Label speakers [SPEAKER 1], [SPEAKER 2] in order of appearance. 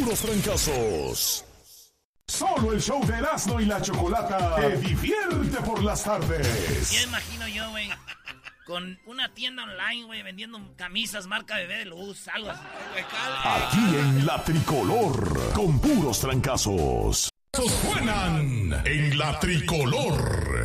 [SPEAKER 1] puros trancazos.
[SPEAKER 2] Solo el show de Erasmo y la Chocolata te divierte por las tardes.
[SPEAKER 3] Ya imagino yo, güey, con una tienda online, güey, vendiendo camisas marca Bebé de Luz, algo así.
[SPEAKER 2] Aquí en La Tricolor, con puros trancazos.
[SPEAKER 1] Suenan en La Tricolor.